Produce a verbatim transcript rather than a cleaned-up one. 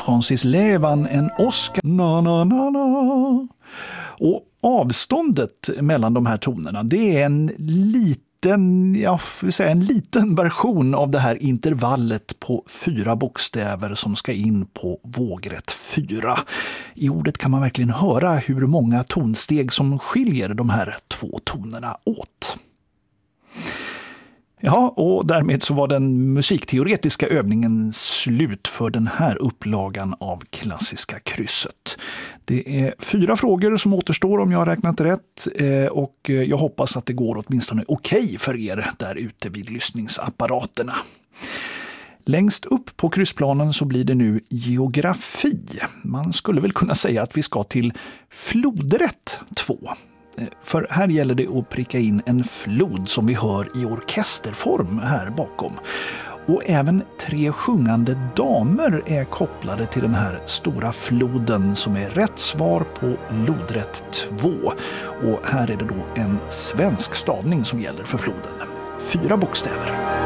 Francis Levan en Oscar. Na, na, na, na. Och avståndet mellan de här tonerna, det är en liten, ja, får vi säga, en liten version av det här intervallet på fyra bokstäver som ska in på vågrätt fyra. I ordet kan man verkligen höra hur många tonsteg som skiljer de här två tonerna åt. Ja, och därmed så var den musikteoretiska övningen slut för den här upplagan av Klassiska krysset. Det är fyra frågor som återstår om jag har räknat rätt och jag hoppas att det går åtminstone okej för er där ute vid lyssningsapparaterna. Längst upp på kryssplanen så blir det nu geografi. Man skulle väl kunna säga att vi ska till flodrätt två. För här gäller det att pricka in en flod som vi hör i orkesterform här bakom. Och även tre sjungande damer är kopplade till den här stora floden som är rätt svar på lodrätt två. Och här är det då en svensk stavning som gäller för floden. Fyra bokstäver.